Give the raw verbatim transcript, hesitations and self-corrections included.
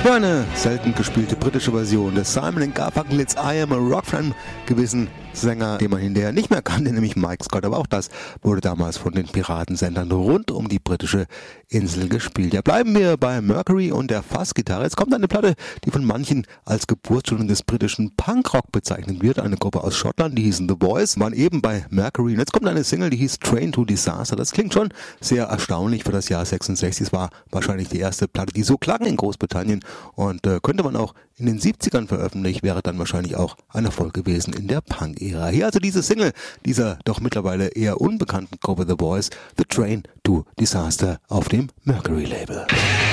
Für eine selten gespielte britische Version des Simon and Garfunkel's I Am a Rock von einem gewissen Sänger, den man hinterher nicht mehr kannte, nämlich Mike Scott. Aber auch das wurde damals von den Piratensendern rund um die britische Insel gespielt. Ja, bleiben wir bei Mercury und der Fassgitarre. Jetzt kommt eine Platte, die von manchen als Geburtsstunde des britischen Punkrock bezeichnet wird. Eine Gruppe aus Schottland, die hießen The Boys, waren eben bei Mercury. Und jetzt kommt eine Single, die hieß Train to Disaster. Das klingt schon sehr erstaunlich für das Jahr sechsundsechzig. Es war wahrscheinlich die erste Platte, die so klang in Großbritannien. Und äh, könnte man auch in den siebzigern veröffentlicht, wäre dann wahrscheinlich auch ein Erfolg gewesen in der Punk-Ära. Hier also diese Single dieser doch mittlerweile eher unbekannten Gruppe The Boys, The Train to Disaster auf dem Mercury-Label.